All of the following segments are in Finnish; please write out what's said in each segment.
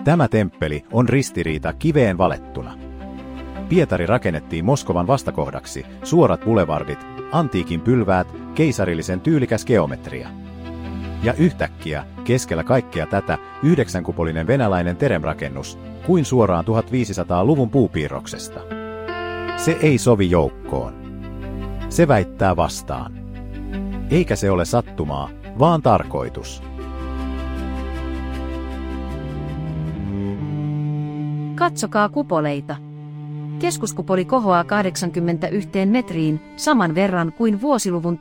Tämä temppeli on ristiriita kiveen valettuna. Pietari rakennettiin Moskovan vastakohdaksi, suorat bulevardit, antiikin pylväät, keisarillisen tyylikäs geometria. Ja yhtäkkiä, keskellä kaikkea tätä, 9-kupolinen venäläinen teremrakennus, kuin suoraan 1500-luvun puupiirroksesta. Se ei sovi joukkoon. Se väittää vastaan. Eikä se ole sattumaa, vaan tarkoitus. Katsokaa kupoleita. Keskuskupoli kohoaa 81 metriin, saman verran kuin vuosiluvun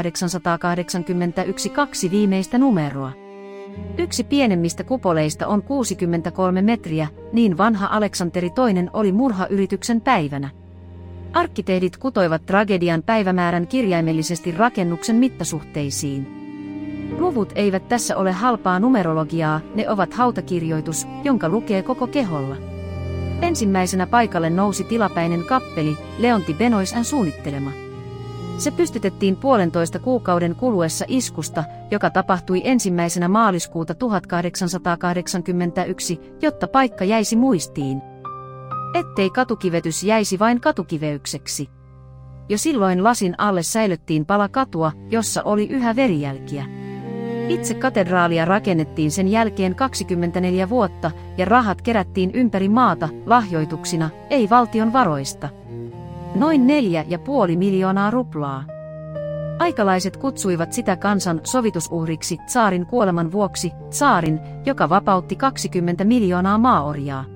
1881 kaksi viimeistä numeroa. Yksi pienemmistä kupoleista on 63 metriä, niin vanha Aleksanteri II oli murhayrityksen päivänä. Arkkitehdit kutoivat tragedian päivämäärän kirjaimellisesti rakennuksen mittasuhteisiin. Luvut eivät tässä ole halpaa numerologiaa, ne ovat hautakirjoitus, jonka lukee koko keholla. Ensimmäisenä paikalle nousi tilapäinen kappeli, Leonti Benois'n suunnittelema. Se pystytettiin 1,5 kuukauden kuluessa iskusta, joka tapahtui 1. maaliskuuta 1881, jotta paikka jäisi muistiin. Ettei katukivetys jäisi vain katukiveykseksi. Jo silloin lasin alle säilöttiin pala katua, jossa oli yhä verijälkiä. Itse katedraalia rakennettiin sen jälkeen 24 vuotta ja rahat kerättiin ympäri maata lahjoituksina, ei valtion varoista. Noin 4,5 miljoonaa ruplaa. Aikalaiset kutsuivat sitä kansan sovitusuhriksi tsaarin kuoleman vuoksi, tsaarin, joka vapautti 20 miljoonaa maaorjaa.